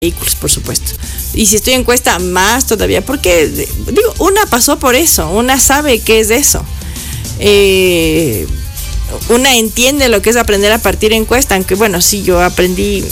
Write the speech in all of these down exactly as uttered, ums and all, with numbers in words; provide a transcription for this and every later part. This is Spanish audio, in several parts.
vehículos, por supuesto. Y si estoy en cuesta, más todavía, porque, digo, una pasó por eso, una sabe qué es eso. Eh, una entiende lo que es aprender a partir encuesta, aunque bueno, sí, yo aprendí...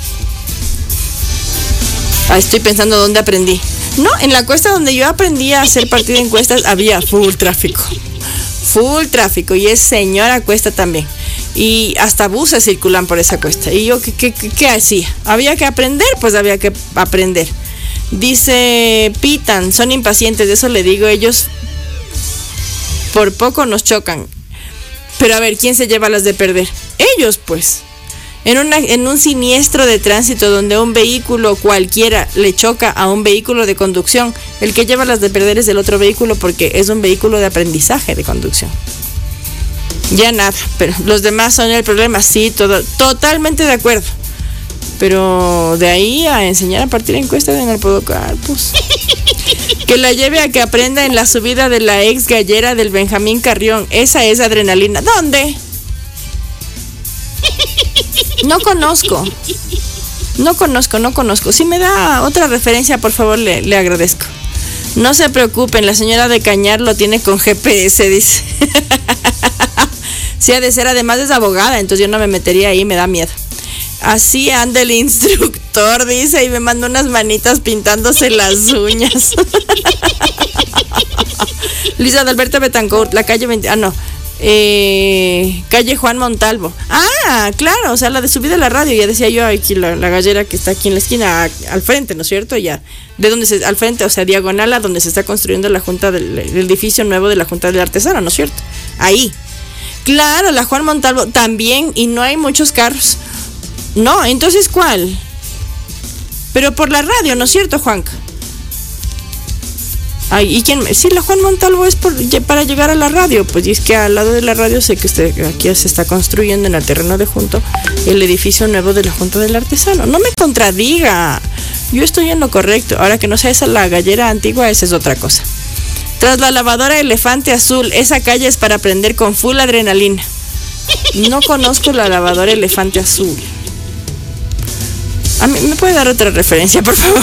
Ah, estoy pensando dónde aprendí. No, en la cuesta donde yo aprendí a hacer partir de encuestas había full tráfico. Full tráfico, y es señora cuesta también. Y hasta buses circulan por esa cuesta. Y yo, ¿qué, qué, qué, qué hacía? ¿Había que aprender? Pues había que aprender. Dice Pitan, son impacientes, de eso le digo, ellos por poco nos chocan. Pero a ver, ¿quién se lleva las de perder? Ellos, pues. En, una, en un siniestro de tránsito donde un vehículo cualquiera le choca a un vehículo de conducción, el que lleva las de perder es el otro vehículo, porque es un vehículo de aprendizaje de conducción. Ya nada, pero los demás son el problema, sí, todo, totalmente de acuerdo. Pero de ahí a enseñar a partir de encuestas en el Podocar, pues... Que la lleve a que aprenda en la subida de la ex gallera del Benjamín Carrión. Esa es adrenalina. ¿Dónde? No conozco. No conozco, no conozco. Si me da otra referencia, por favor, le, le agradezco. No se preocupen, la señora de Cañar lo tiene con G P S, dice. Sí, ha de ser, además es abogada, entonces yo no me metería ahí, me da miedo. Así anda el instructor, dice, y me manda unas manitas pintándose las uñas. Luisa Adalberto Betancourt, la calle veinte, ah no, eh, calle Juan Montalvo. Ah, claro, o sea, la de subida a la radio, ya decía yo, aquí la, la gallera que está aquí en la esquina, a, al frente, ¿no es cierto? Ya, de donde se, al frente, o sea, diagonal a donde se está construyendo la junta del el edificio nuevo de la Junta del Artesano, ¿no es cierto? Ahí. Claro, la Juan Montalvo también, y no hay muchos carros. No, entonces ¿cuál? Pero por la radio, ¿no es cierto, Juanca? Ay, ¿y quién? Sí, la Juan Montalvo es por, para llegar a la radio. Pues y es que al lado de la radio sé que usted, aquí se está construyendo en el terreno de junto el edificio nuevo de la Junta del Artesano. No me contradiga, yo estoy en lo correcto. Ahora que no sea esa la gallera antigua, esa es otra cosa. Tras la lavadora Elefante Azul, esa calle es para aprender con full adrenalina. No conozco la lavadora Elefante Azul. A mí, ¿me puede dar otra referencia, por favor?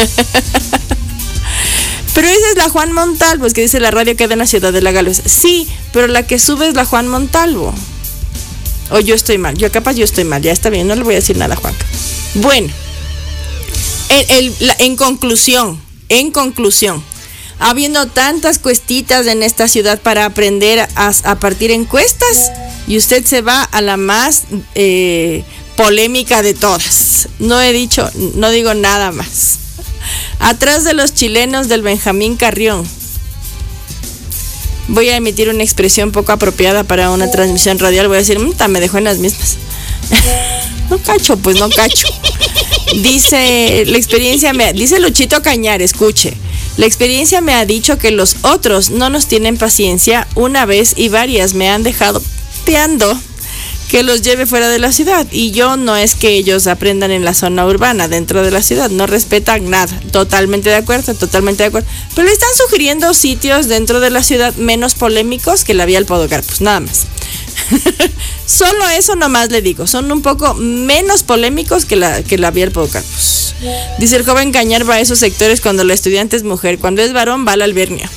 Pero esa es la Juan Montalvo, es que dice la radio queda en la ciudad de La Galvez. Sí, pero la que sube es la Juan Montalvo. O yo estoy mal, yo capaz yo estoy mal, ya está bien, no le voy a decir nada a Juanca. Bueno, en, el, la, en conclusión, en conclusión, habiendo tantas cuestitas en esta ciudad para aprender a, a partir encuestas, y usted se va a la más eh, polémica de todas. No he dicho, no digo nada más. Atrás de los chilenos del Benjamín Carrión. Voy a emitir una expresión poco apropiada para una transmisión radial. Voy a decir, mmm, me dejó en las mismas. No cacho, pues no cacho. Dice, la experiencia me... Dice Luchito Cañar, escuche. La experiencia me ha dicho que los otros no nos tienen paciencia. Una vez y varias me han dejado peando que los lleve fuera de la ciudad, y yo no es que ellos aprendan en la zona urbana, dentro de la ciudad, no respetan nada. Totalmente de acuerdo, totalmente de acuerdo, pero le están sugiriendo sitios dentro de la ciudad menos polémicos que la vía al Podocar, pues nada más. Solo eso nomás le digo, son un poco menos polémicos que la, que la vía al Podocar, pues. Dice el joven Cañar va a esos sectores cuando la estudiante es mujer, cuando es varón va a la albernia.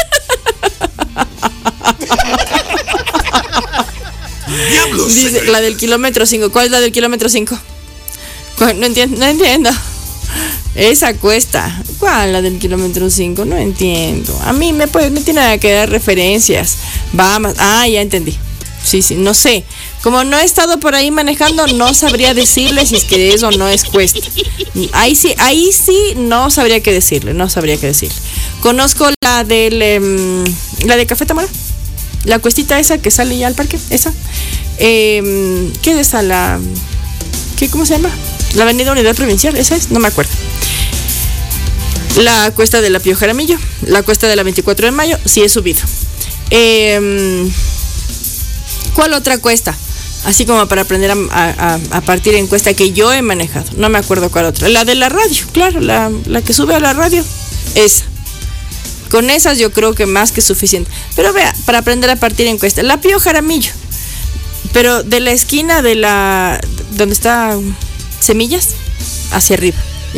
Dice, la del kilómetro cinco. ¿Cuál es la del kilómetro cinco? No entiendo, no entiendo. Esa cuesta. ¿Cuál la del kilómetro cinco? No entiendo. A mí me, puede, me tiene que dar referencias. Vamos. Ah, ya entendí. Sí, sí, no sé. Como no he estado por ahí manejando, no sabría decirle si es que eso no es cuesta. Ahí sí, ahí sí no sabría qué decirle, no sabría qué decirle. Conozco la del um, la de Café Tamara. La cuestita esa que sale ya al parque, esa. Eh, ¿Qué es esa? La, ¿qué, ¿Cómo se llama? La Avenida Unidad Provincial, esa es, no me acuerdo. La cuesta de la Pío Jaramillo, la cuesta de la veinticuatro de mayo, sí he subido. Eh, ¿Cuál otra cuesta? Así como para aprender a, a, a partir en cuesta que yo he manejado. No me acuerdo cuál otra. La de la radio, claro, la, la que sube a la radio, esa. Con esas yo creo que más que suficiente. Pero vea, para aprender a partir en cuesta, la Pío Jaramillo, pero de la esquina de la... donde está Semillas, hacia arriba.